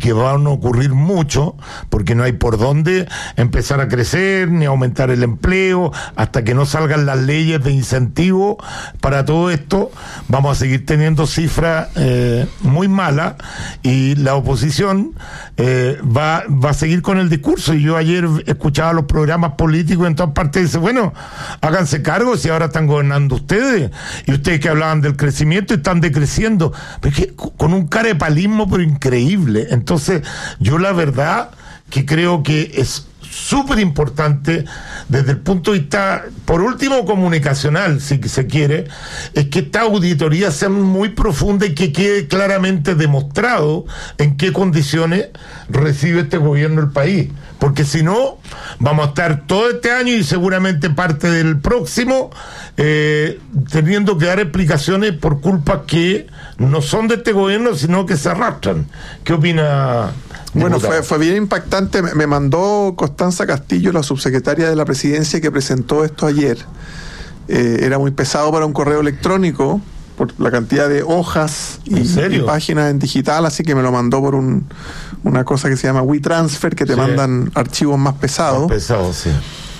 que van a ocurrir mucho, porque no hay por dónde empezar a crecer ni aumentar el empleo hasta que no salgan las leyes de incentivo para todo esto. Vamos a seguir teniendo cifras muy malas, y la oposición va a seguir con el discurso. Y yo ayer escuchaba los programas políticos en todas partes, y dice, bueno, háganse cargo si ahora están gobernando ustedes, y ustedes que hablaban del crecimiento están decreciendo, pero es que con un carepalismo pero increíble. Entonces yo la verdad que creo que es súper importante desde el punto de vista, por último, comunicacional, si se quiere, es que esta auditoría sea muy profunda y que quede claramente demostrado en qué condiciones recibe este gobierno el país, porque si no, vamos a estar todo este año y seguramente parte del próximo teniendo que dar explicaciones por culpas que no son de este gobierno, sino que se arrastran. ¿Qué opina? Bueno, fue bien impactante. Me mandó Constanza Castillo, la subsecretaria de la Presidencia, que presentó esto ayer. Era muy pesado para un correo electrónico por la cantidad de hojas y páginas en digital, así que me lo mandó por una cosa que se llama WeTransfer, que te mandan archivos más pesados. Más pesados, sí.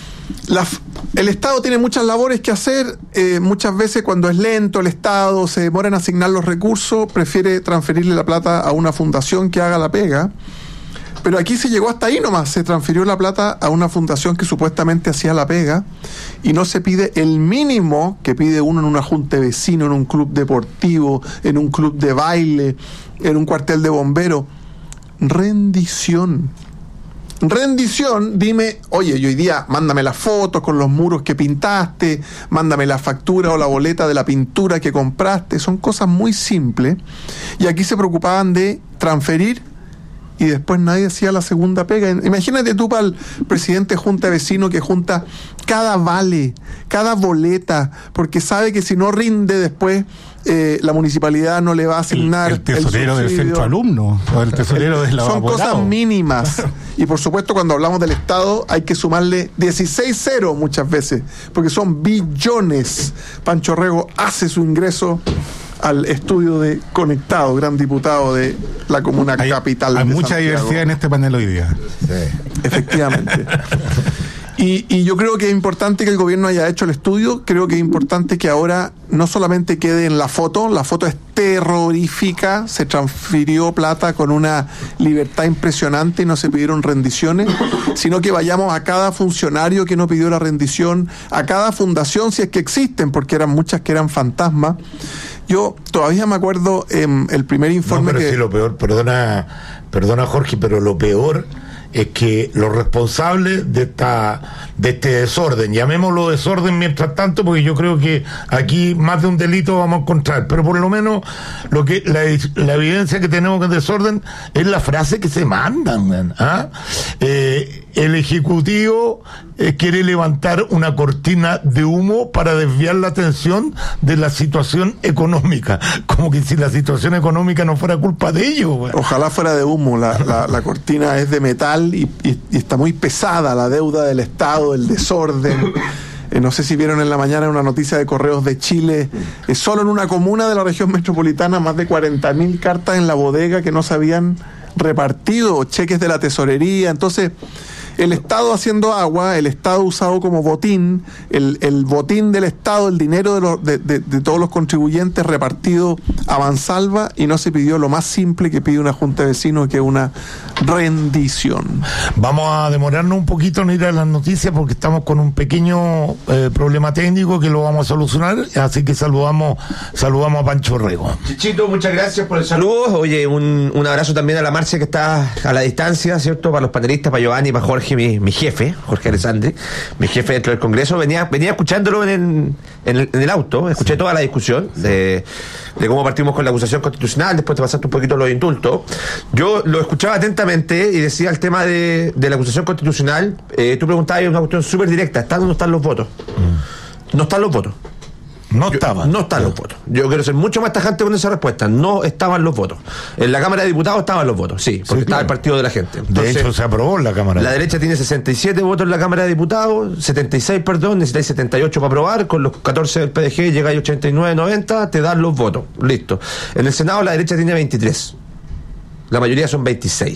El Estado tiene muchas labores que hacer. Muchas veces, cuando es lento el Estado, se demora en asignar los recursos, prefiere transferirle la plata a una fundación que haga la pega. Pero aquí se llegó hasta ahí nomás, se transfirió la plata a una fundación que supuestamente hacía la pega, y no se pide el mínimo que pide uno en una junta de vecinos, en un club deportivo, en un club de baile, en un cuartel de bomberos. Rendición. Dime, oye, y hoy día mándame las fotos con los muros que pintaste, mándame la factura o la boleta de la pintura que compraste. Son cosas muy simples, y aquí se preocupaban de transferir y después nadie hacía la segunda pega. Imagínate tú para el presidente de junta de vecinos que junta cada vale, cada boleta, porque sabe que si no rinde después la municipalidad no le va a asignar el tesorero del centro alumno o el tesorero de la Son cosas mínimas. Y por supuesto, cuando hablamos del Estado hay que sumarle 16 ceros muchas veces, porque son billones. Pancho Rego hace su ingreso al estudio de Conectado, gran diputado de la comuna capital. Hay mucha diversidad en este panel hoy día. Sí. Efectivamente. Y yo creo que es importante que el gobierno haya hecho el estudio. Creo que es importante que ahora no solamente quede en la foto es terrorífica, se transfirió plata con una libertad impresionante y no se pidieron rendiciones, sino que vayamos a cada funcionario que no pidió la rendición, a cada fundación, si es que existen, porque eran muchas que eran fantasmas. Yo todavía me acuerdo el primer informe pero sí, lo peor, perdona Jorge, pero lo peor es que los responsables de este desorden, llamémoslo desorden mientras tanto, porque yo creo que aquí más de un delito vamos a encontrar, pero por lo menos la evidencia que tenemos de desorden es la frase que se mandan, el Ejecutivo quiere levantar una cortina de humo para desviar la atención de la situación económica, como que si la situación económica no fuera culpa de ellos. Bueno. Ojalá fuera de humo. La cortina es de metal y está muy pesada, la deuda del Estado, el desorden. No sé si vieron en la mañana una noticia de Correos de Chile, solo en una comuna de la región metropolitana más de 40.000 cartas en la bodega que no se habían repartido, cheques de la tesorería. Entonces, el Estado haciendo agua, el Estado usado como botín, el botín del Estado, el dinero de todos los contribuyentes repartido a mansalva, y no se pidió lo más simple que pide una junta de vecinos, que es una rendición. Vamos a demorarnos un poquito en ir a las noticias porque estamos con un pequeño problema técnico que lo vamos a solucionar, así que saludamos a Pancho Rego. Chichito, muchas gracias por el saludo. Oye, un abrazo también a la Marcia, que está a la distancia, ¿cierto? Para los panelistas, para Giovanni, para Jorge, mi jefe, Jorge Alessandri, mi jefe dentro del Congreso. Venía escuchándolo en el auto, escuché toda la discusión de cómo partimos con la acusación constitucional, después te pasaste un poquito los indultos. Yo lo escuchaba atentamente y decía el tema de la acusación constitucional. Tú preguntabas, hay una cuestión súper directa: ¿están o no están los votos? No están los votos. No están los votos. Yo quiero ser mucho más tajante con esa respuesta. No estaban los votos. En la Cámara de Diputados estaban los votos, sí, porque estaba el Partido de la Gente. Entonces, de hecho, se aprobó en la Cámara. La derecha tiene 67 votos en la Cámara de Diputados, 76, necesitáis 78 para aprobar, con los 14 del PDG llegáis a 89, 90, te dan los votos. Listo. En el Senado la derecha tiene 23. La mayoría son 26.